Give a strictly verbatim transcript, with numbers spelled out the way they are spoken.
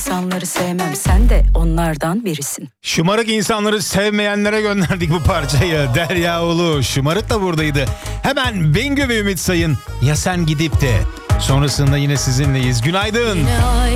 insanları sevmem, sen de onlardan birisin. Şımarık insanları sevmeyenlere gönderdik bu parçayı. Derya Ulu şımarık da buradaydı. Hemen Bengü ve Ümit Sayın Ya Sen Gidip De. Sonrasında yine sizinleyiz. Günaydın. Yine